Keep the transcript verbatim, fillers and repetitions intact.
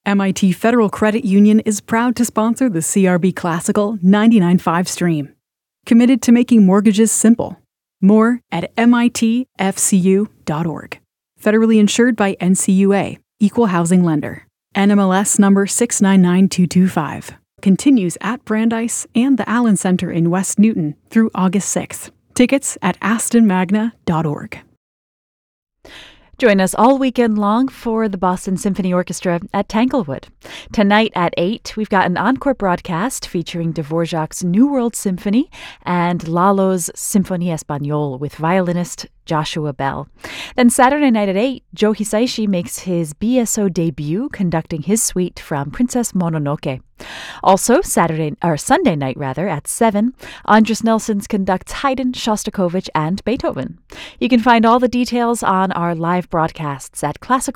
M I T Federal Credit Union is proud to sponsor the C R B Classical ninety-nine point five stream. Committed to making mortgages simple. More at M I T F C U dot org. Federally insured by N C U A, Equal Housing Lender. N M L S number six nine nine two two five. Continues at Brandeis and the Allen Center in West Newton through August sixth. Tickets at aston magna dot org. Join us all weekend long for the Boston Symphony Orchestra at Tanglewood. Tonight at eight, we've got an encore broadcast featuring Dvorak's New World Symphony and Lalo's Symphonie Espagnole with violinist Joshua Bell. Then Saturday night at eight, Joe Hisaishi makes his B S O debut conducting his suite from Princess Mononoke. Also, Saturday or Sunday night rather at seven, Andris Nelsons conducts Haydn, Shostakovich, and Beethoven. You can find all the details on our live broadcasts at classical